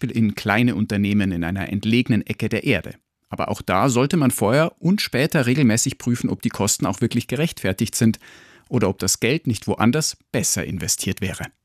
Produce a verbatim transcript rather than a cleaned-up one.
Beispiel in kleine Unternehmen in einer entlegenen Ecke der Erde. Aber auch da sollte man vorher und später regelmäßig prüfen, ob die Kosten auch wirklich gerechtfertigt sind oder ob das Geld nicht woanders besser investiert wäre.